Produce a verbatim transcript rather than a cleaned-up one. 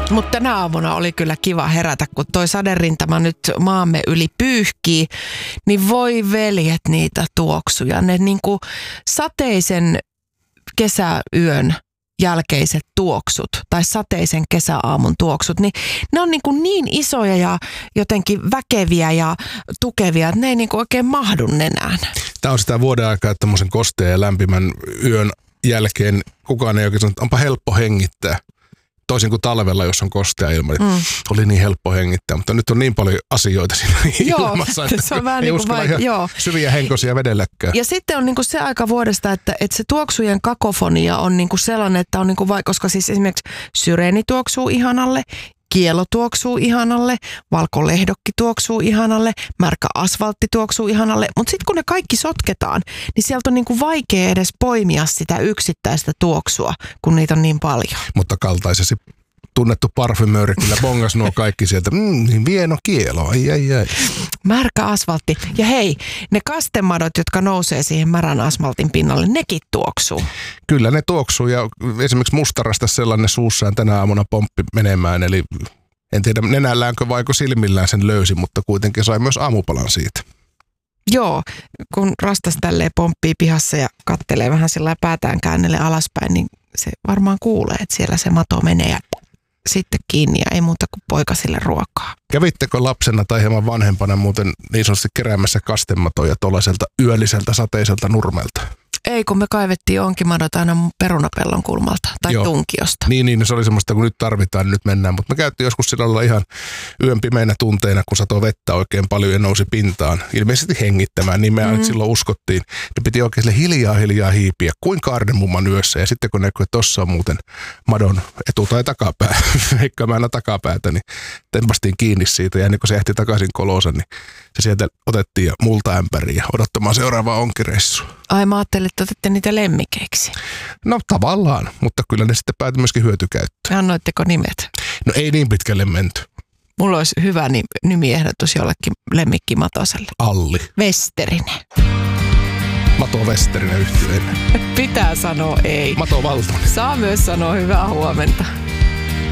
Mutta tänä aamuna oli kyllä kiva herätä, kun toi saderintama nyt maamme yli pyyhkii, niin voi veljet niitä tuoksuja. Ne niinku sateisen kesäyön jälkeiset tuoksut tai sateisen kesäaamun tuoksut, niin ne on niin, kuin niin isoja ja jotenkin väkeviä ja tukevia, että ne ei niin kuin oikein mahdu nenään. Tämä on sitä vuoden aikaa, että tämmöisen kosteen ja lämpimän yön jälkeen kukaan ei oikein sano, että onpa helppo hengittää. Toisin kuin talvella, jos on kostea ilma, niin mm. oli niin helppo hengittää, mutta nyt on niin paljon asioita siinä joo, ilmassa, että se on vähän ei niin uskalla vai, ihan joo. syviä henkosia vedelläkään. Ja sitten on niin kuin se aika vuodesta, että, että se tuoksujen kakofonia on niin kuin sellainen, että on niin kuin vai, koska siis esimerkiksi syreeni tuoksuu ihanalle, kielo tuoksuu ihanalle, valkolehdokki tuoksuu ihanalle, märkä asfaltti tuoksuu ihanalle, mutta sitten kun ne kaikki sotketaan, niin sieltä on niinku vaikea edes poimia sitä yksittäistä tuoksua, kun niitä on niin paljon. Mutta kaltaisesi tunnettu parfymööri kyllä bongas nuo kaikki sieltä, mm, niin vieno kielo, ai ai ai. Märkä asfaltti. Ja hei, ne kastemadot, jotka nousee siihen märän asfaltin pinnalle, nekin tuoksuu. Kyllä ne tuoksuu ja esimerkiksi mustarasta sellainen suussaan tänä aamuna pomppi menemään, eli en tiedä nenälläänkö vaiko silmillään sen löysi, mutta kuitenkin sai myös aamupalan siitä. Joo, kun rastas tälleen pomppii pihassa ja kattelee vähän sillä päätään käännelle alaspäin, niin se varmaan kuulee, että siellä se mato menee ja sitten kiinni ja ei muuta kuin poikasille ruokaa. Kävittekö lapsena tai hieman vanhempana muuten niin sanotusti keräämässä kastematoja tuollaiselta yölliseltä sateiselta nurmelta? Ei, kun me kaivettiin onkimadot aina mun perunapellon kulmalta tai Joo. tunkiosta. Niin, niin, se oli semmoista, kun nyt tarvitaan, niin nyt mennään. Mutta me käytiin joskus sillä lailla ihan yön pimeinä tunteina, kun satoi vettä oikein paljon ja nousi pintaan. Ilmeisesti hengittämään, niin me mm-hmm. aina silloin uskottiin. Ne piti oikein sille hiljaa hiljaa hiipiä, kuin Kaarnemumman yössä. Ja sitten kun näkyy, että tossa on muuten madon etu- tai takapää, eikä mä aina takapäätä, niin tempastiin kiinni siitä. Ja ennen kuin se ehti takaisin kolonsa, niin se sieltä otettiin ja multaämpäriin ja odottamaan seuraavaa onkireissua. Ai mä ajattelin, että otette niitä lemmikeiksi. No tavallaan, mutta kyllä ne sitten päätyi myöskin hyötykäyttöön. Annoitteko nimet? No ei niin pitkälle menty. Mulla olisi hyvä nimiehdotus jollekin lemmikkimatoselle. Alli. Westerinen. Mato Westerinen yhtyeen. Pitää sanoa ei. Mato Valtonen. Saa myös sanoa hyvää huomenta.